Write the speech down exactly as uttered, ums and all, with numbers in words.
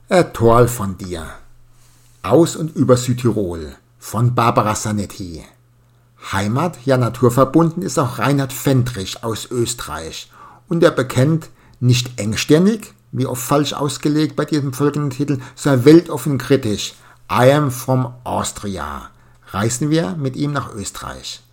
Ein Toll von dir. Aus und über Südtirol von Barbara Zanetti. Heimat, ja naturverbunden ist auch Reinhard Fendrich aus Österreich und er bekennt, nicht engstirnig, wie oft falsch ausgelegt bei diesem folgenden Titel, sondern weltoffen kritisch. I am from Austria. Reisen wir mit ihm nach Österreich.